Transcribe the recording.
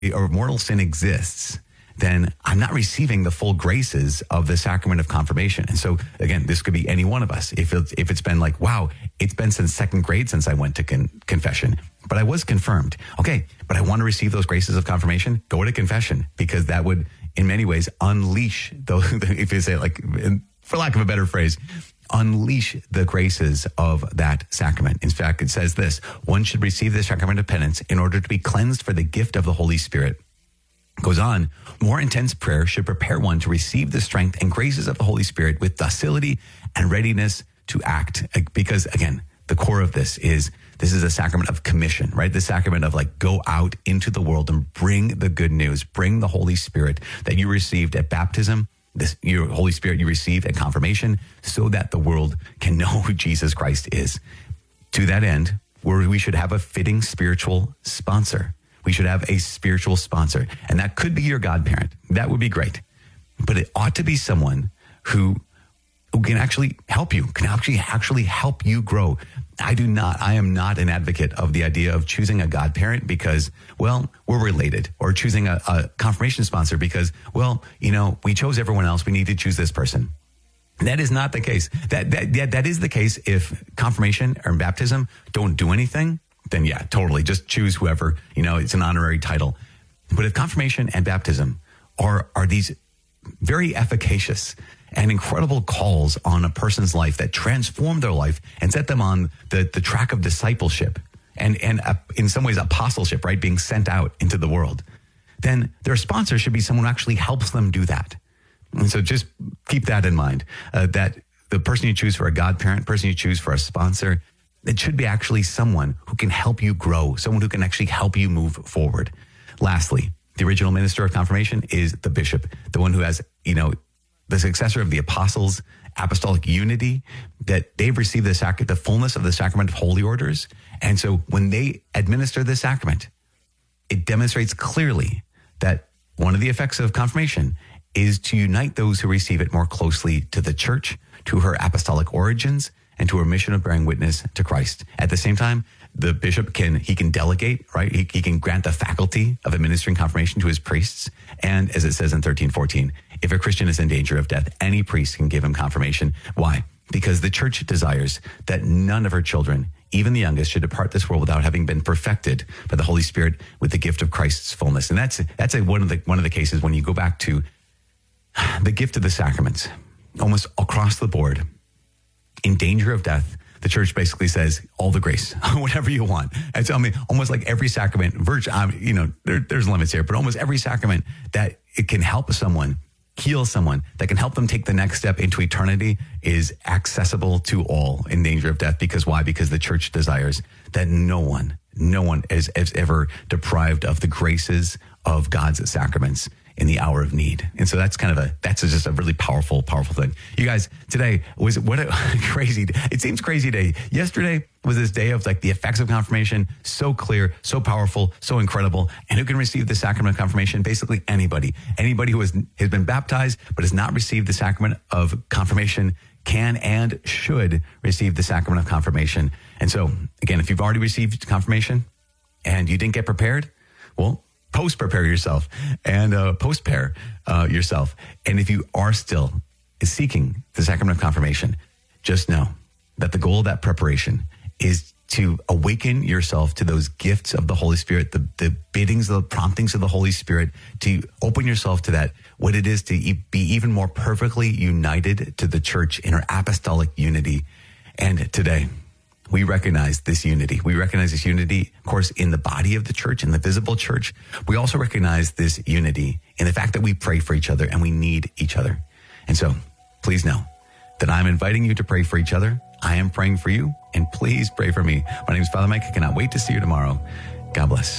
or mortal sin exists, then I'm not receiving the full graces of the sacrament of confirmation. And so again, this could be any one of us. If it's been like, wow, it's been since second grade since I went to confession, but I was confirmed. Okay, but I want to receive those graces of confirmation. Go to confession, because that would in many ways unleash those, if you say it like, for lack of a better phrase, unleash the graces of that sacrament. In fact, it says this: one should receive the sacrament of penance in order to be cleansed for the gift of the Holy Spirit. Goes on, more intense prayer should prepare one to receive the strength and graces of the Holy Spirit with docility and readiness to act. Because again, the core of this is a sacrament of commission, right? The sacrament of like, go out into the world and bring the good news, bring the Holy Spirit that you received at baptism, your Holy Spirit you received at confirmation, so that the world can know who Jesus Christ is. To that end, we should have a fitting spiritual sponsor. We should have a spiritual sponsor, and that could be your godparent. That would be great. But it ought to be someone who can actually help you, can actually help you grow. I am not an advocate of the idea of choosing a godparent because, well, we're related, or choosing a confirmation sponsor because, well, we chose everyone else. We need to choose this person. That is not the case. That is the case if confirmation or baptism don't do anything. Then yeah, totally. Just choose whoever, it's an honorary title. But if confirmation and baptism are these very efficacious and incredible calls on a person's life that transform their life and set them on the track of discipleship and in some ways apostleship, right? Being sent out into the world, then their sponsor should be someone who actually helps them do that. And so just keep that in mind, that the person you choose for a godparent, person you choose for a sponsor, it should be actually someone who can help you grow, someone who can actually help you move forward. Lastly, the original minister of confirmation is the bishop, the one who has, the successor of the apostles' apostolic unity, that they've received the fullness of the sacrament of holy orders. And so when they administer the sacrament, it demonstrates clearly that one of the effects of confirmation is to unite those who receive it more closely to the church, to her apostolic origins, and to her mission of bearing witness to Christ. At the same time, the bishop can delegate, right? He can grant the faculty of administering confirmation to his priests. And as it says in 1314, if a Christian is in danger of death, any priest can give him confirmation. Why? Because the church desires that none of her children, even the youngest, should depart this world without having been perfected by the Holy Spirit with the gift of Christ's fullness. And that's one of the cases when you go back to the gift of the sacraments, almost across the board, in danger of death, the church basically says all the grace, whatever you want. And so, almost like every sacrament, there's limits here, but almost every sacrament that it can help someone, heal someone, that can help them take the next step into eternity is accessible to all in danger of death. Because why? Because the church desires that no one is ever deprived of the graces of God's sacraments in the hour of need. And so that's just a really powerful thing. You guys, today was what a crazy day. It seems crazy day. Yesterday was this day of like the effects of confirmation, so clear, so powerful, so incredible. And who can receive the sacrament of confirmation? Basically anybody who has been baptized but has not received the sacrament of confirmation can and should receive the sacrament of confirmation. And so again, if you've already received confirmation and you didn't get prepared, well, post-prepare yourself and post-pair yourself. And if you are still seeking the sacrament of confirmation, just know that the goal of that preparation is to awaken yourself to those gifts of the Holy Spirit, the biddings, the promptings of the Holy Spirit, to open yourself to that, what it is to be even more perfectly united to the church in her apostolic unity. And today, we recognize this unity. We recognize this unity, of course, in the body of the church, in the visible church. We also recognize this unity in the fact that we pray for each other and we need each other. And so please know that I'm inviting you to pray for each other. I am praying for you, and please pray for me. My name is Father Mike. I cannot wait to see you tomorrow. God bless.